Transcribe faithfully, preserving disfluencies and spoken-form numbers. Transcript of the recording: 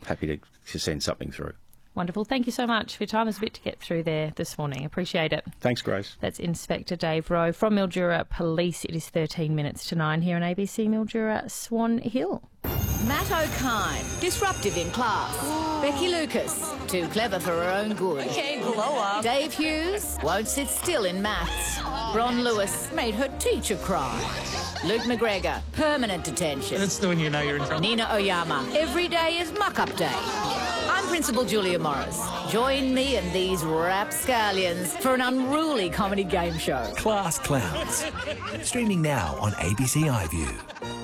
happy to, to send something through. Wonderful. Thank you so much for your time. There's a bit to get through there this morning. Appreciate it. Thanks, Grace. That's Inspector Dave Rowe from Mildura Police. It is thirteen minutes to nine here on A B C Mildura Swan Hill. Matt O'Kine, disruptive in class. Ooh. Becky Lucas, too clever for her own good. Okay, blow up. Dave Hughes, won't sit still in maths. Ron Lewis made her teacher cry. Luke McGregor, permanent detention. That's when you know you're in trouble. Nina Oyama, every day is muck-up day. I'm Principal Julia Morris. Join me and these rapscallions for an unruly comedy game show. Class Clowns. Streaming now on A B C iView.